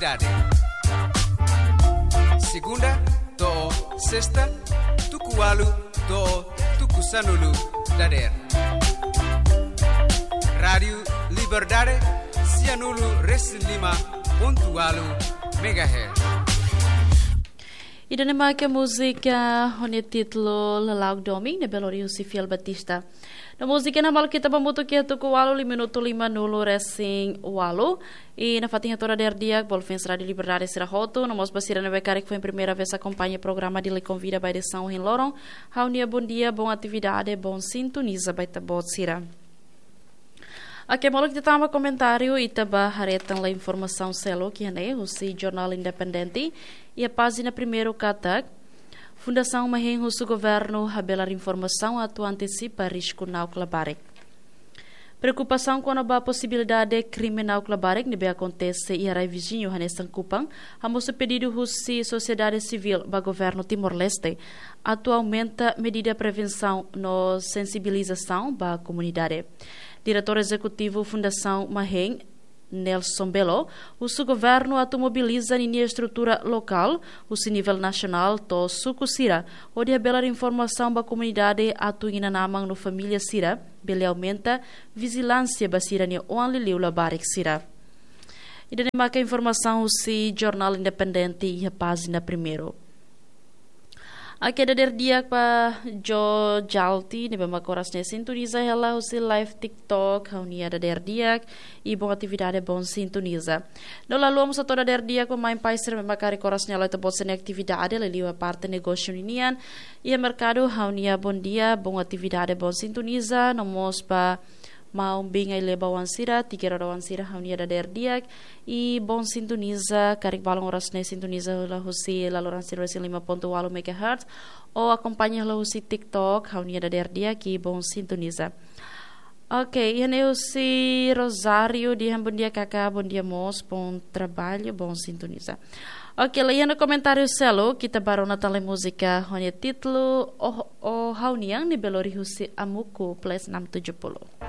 atividade. Segunda, to'o sexta, tukualu, to'o tukusanulu, dader. Rádio Liberdade, Cianulu, Resilima, pontualu, megahertz. E da que a música onde título Lalaug Doming de Belo Horizonte Fiel Batista. Na música na mal kita pamuto que tu kualo 5 minuto 5 nulo racing walo e na fatinha toda der dia Bolfens Rádio Liberdade será roto na mos basira na becari que foi a primeira vez acompanha o programa de lhe convida by de São em Lorong. Haunia bom dia, boa atividade, bom sintoniza by tabot sira. Aqui malo kita tama comentário e taba haretan la informação selo que é o Jornal Independente e a página primeiro katak Fundação Maheng Husu Governo habelar informação atu antecipa risco nau clabarek. Preocupação com a possibilidade de crime nau clabarek nebe acontece e arai vizinho hanesan kupang hamos pedido husi sociedade civil ba governo Timor-Leste atualmente medida prevenção no sensibilização ba comunidade. Diretor executivo Fundação Maheng Nelson Belo, o seu governo automobiliza em estrutura local, o nível nacional, to suco Sira, onde revelar informação para a comunidade atuina namang no família Sira, bele aumenta vigilância basira ni only liu labarek Sira. E da a informação o Jornal Independente e a página primeiro. Aqui ada dia pa Jo Jalti ni bama koras ne sintoniza ela o live TikTok hauni ada dia e bom atividade bom sintoniza. No lalu mo sa toda dia ko main paiser bama kari koras ne ela to bot sene atividade le liwa parte negócio ninian e mercado hauni bom dia bom atividade bom sintoniza no mos pa mau bingai lebawan sira tigerawan sira hauni ada dia e bom sintoniza karik balong oras ne sintoniza la husi laluran sira 5.8 MHz ou acompanha la husi TikTok hauni ada dia que bom sintoniza. Ok, e o si Rosário de bom dia Cacá, bom dia mos, bom trabalho, bom sintoniza. Ok, lá no comentário selo kita baru na tele música onde título o hauniang ni Belo Horizonte Amuku plus 670.